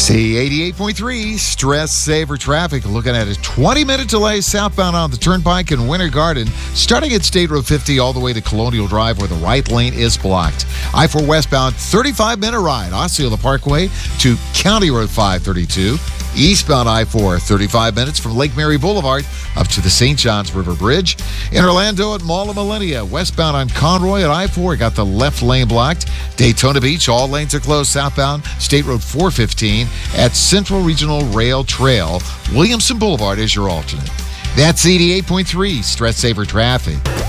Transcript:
C88.3 Stress Saver Traffic. Looking at a 20-minute delay southbound on the Turnpike in Winter Garden, starting at State Road 50 all the way to Colonial Drive where the right lane is blocked. I-4 westbound, 35-minute ride, Osceola Parkway to County Road 532. Eastbound I-4, 35 minutes from Lake Mary Boulevard up to the St. Johns River Bridge. In Orlando at Mall of Millennia, westbound on Conroy at I-4, got the left lane blocked. Daytona Beach, all lanes are closed southbound. State Road 415 at Central Regional Rail Trail. Williamson Boulevard is your alternate. That's 88.3 Stress Saver Traffic.